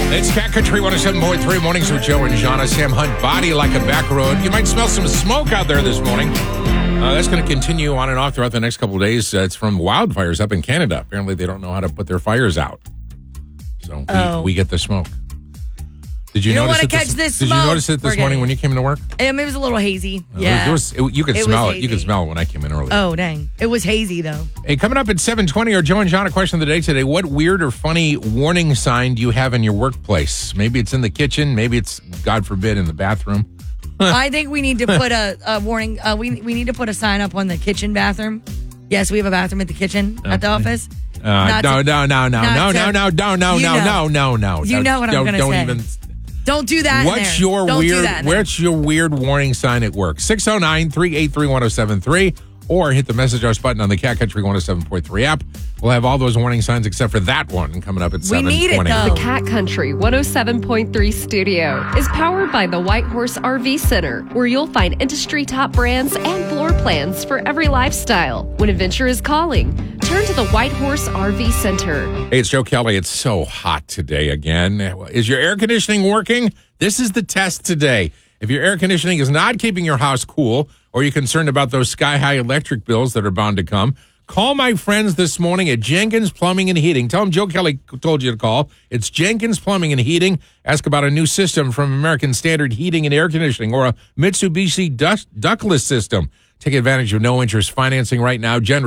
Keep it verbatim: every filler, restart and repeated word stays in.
It's Cat Country one oh seven point three Mornings with Joe and Jana. Sam Hunt, Body Like a Back Road. You might smell some smoke out there this morning. Uh, that's going to continue on and off throughout the next couple of days. Uh, it's from wildfires up in Canada. Apparently, they don't know how to put their fires out. So we, Oh. we get the smoke. Did you, You don't notice wanna it catch this Did you smoke. notice it this Forget morning it. when you came into work? Um, it was a little hazy. Uh, Yeah. It was, it, you could It was smell it. You could hazy. smell it when I came in earlier. Oh, dang. It was hazy, though. Hey, coming up at seven twenty, our Joe and Jana question of the day today. What weird or funny warning sign do you have in your workplace? Maybe it's in the kitchen. Maybe it's, God forbid, in the bathroom. I think we need to put a, a warning. Uh, we, we need to put a sign up on the kitchen bathroom. Yes, we have a bathroom at the kitchen at the office. Uh, Not no, to- no, no, no, not no, to- no, no, no, no, You no, know. no, no, no. You know what I'm Don't- gonna don't say. even. Don't do that. in What's there. your Don't do weird? that in there. What's your weird warning sign at work? six oh nine, three eight three, one oh seven three or hit the message us button on the Cat Country one oh seven point three app. We'll have all those warning signs except for that one coming up at We seven twenty. need it, though. The Cat Country one oh seven point three studio is powered by the White Horse R V Center, where you'll find industry top brands and floor plans for every lifestyle. When adventure is calling, turn to the White Horse R V Center. Hey, it's Joe Kelly. It's so hot today again. Is your air conditioning working? This is the test today. If your air conditioning is not keeping your house cool, or you're concerned about those sky-high electric bills that are bound to come, call my friends this morning at Jenkins Plumbing and Heating. Tell them Joe Kelly told you to call. It's Jenkins Plumbing and Heating. Ask about a new system from American Standard Heating and Air Conditioning or a Mitsubishi duct- ductless system. Take advantage of no-interest financing right now. Generous